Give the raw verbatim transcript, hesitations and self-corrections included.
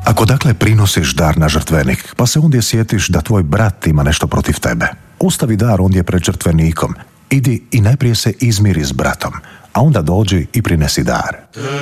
Ako dakle prinosiš dar na žrtvenik, pa se ondje sjetiš da tvoj brat ima nešto protiv tebe, ostavi dar ondje pred žrtvenikom, idi i najprije se izmiri s bratom, a onda dođi i prinesi dar.